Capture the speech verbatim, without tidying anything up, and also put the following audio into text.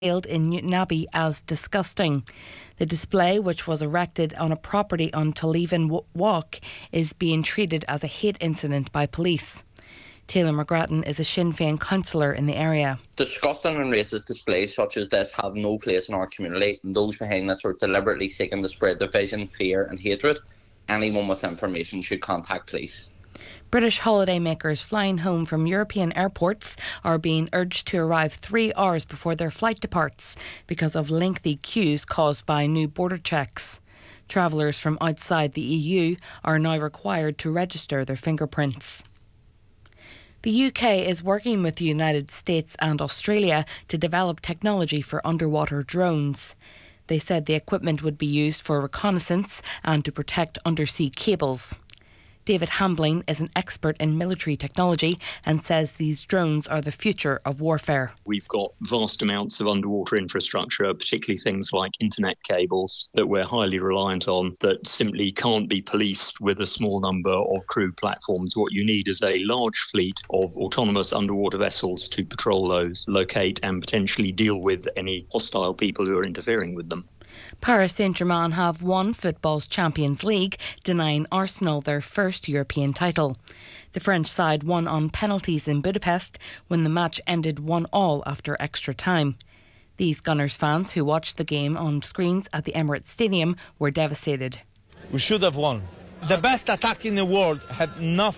hailed in Newtownabbey as disgusting. The display, which was erected on a property on Tulleven Walk, is being treated as a hate incident by police. Taylor McGrattan is a Sinn Féin councillor in the area. Disgusting and racist displays such as this have no place in our community, and those behind this are deliberately seeking to spread division, fear and hatred. Anyone with information should contact police. British holidaymakers flying home from European airports are being urged to arrive three hours before their flight departs because of lengthy queues caused by new border checks. Travellers from outside the E U are now required to register their fingerprints. The U K is working with the United States and Australia to develop technology for underwater drones. They said the equipment would be used for reconnaissance and to protect undersea cables. David Hambling is an expert in military technology and says these drones are the future of warfare. We've got vast amounts of underwater infrastructure, particularly things like internet cables that we're highly reliant on, that simply can't be policed with a small number of crew platforms. What you need is a large fleet of autonomous underwater vessels to patrol those, locate and potentially deal with any hostile people who are interfering with them. Paris Saint-Germain have won football's Champions League, denying Arsenal their first European title. The French side won on penalties in Budapest when the match ended one all after extra time. These Gunners fans who watched the game on screens at the Emirates Stadium were devastated. We should have won. The best attack in the world had nothing